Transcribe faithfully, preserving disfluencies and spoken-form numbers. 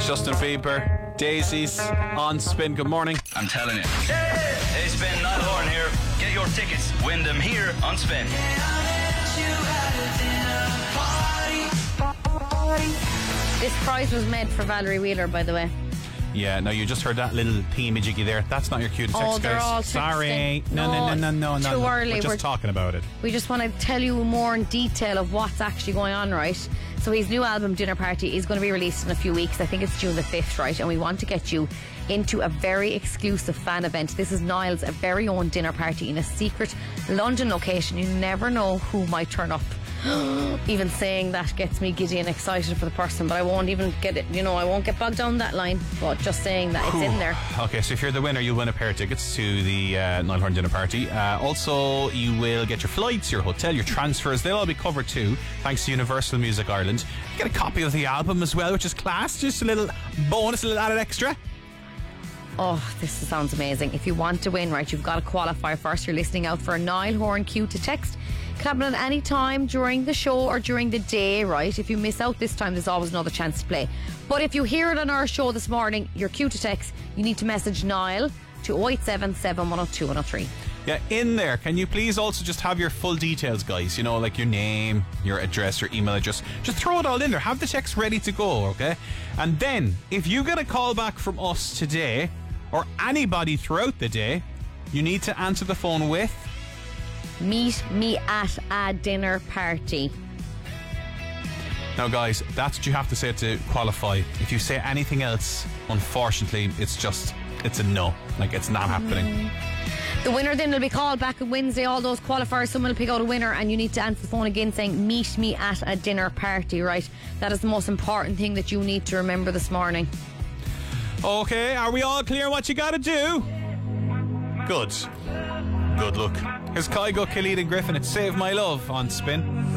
That's Justin Bieber, Daisies on Spin. Good morning. I'm telling you. Hey, hey Spin, Niall Horan here. Get your tickets. Win them here on Spin. This prize was made for Valerie Wheeler, by the way. Yeah, no, you just heard that little thingy-majiggy there. That's not your cue to text, Oh, they're guys. all Sorry. texting. No, no, no, no, no, no. Too no. early. We're just We're- talking about it. We just want to tell you more in detail of what's actually going on, right? So his new album, Dinner Party, is going to be released in a few weeks. I think it's June the fifth, right? And we want to get you into a very exclusive fan event. This is Niall's very own dinner party in a secret London location. You never know who might turn up. Even saying that gets me giddy and excited for the person, but I won't even get it, you know, I won't get bogged down that line, but just saying that it's in there. Okay, so if you're the winner, you'll win a pair of tickets to the uh, Niall Horan dinner party. Uh, also, you will get your flights, your hotel, your transfers. They'll all be covered too, thanks to Universal Music Ireland. You get a copy of the album as well, which is class. Just a little bonus, a little added extra. Oh, this sounds amazing. If you want to win, right, you've got to qualify first. You're listening out for a Niall Horan cue to text. It can happen at any time during the show or during the day, right? If you miss out this time, there's always another chance to play. But if you hear it on our show this morning, your cue to text, you need to message Niall to oh eight seven, seven one oh two, one oh three. Yeah, in there, can you please also just have your full details, guys? You know, like your name, your address, your email address. Just throw it all in there. Have the text ready to go, okay? And then, if you get a call back from us today, or anybody throughout the day, you need to answer the phone with... Meet me at a dinner party. Now, guys, that's what you have to say to qualify. If you say anything else, unfortunately, it's just, it's a no. Like, it's not happening. The winner then will be called back on Wednesday. All those qualifiers, someone will pick out a winner, and you need to answer the phone again saying, meet me at a dinner party, right? That is the most important thing that you need to remember this morning. Okay, are we all clear what you gotta do? Good. Good luck. Here's Kygo, Khalid and Griffin. It's Save My Love on Spin.